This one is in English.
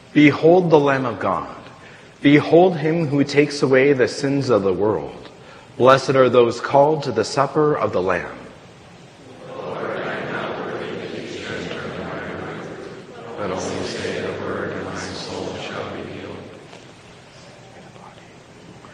Behold the Lamb of God. Behold him who takes away the sins of the world. Blessed are those called to the supper of the Lamb. Lord, I am not worthy that you should enter my mouth, but only say a word and my soul shall be healed.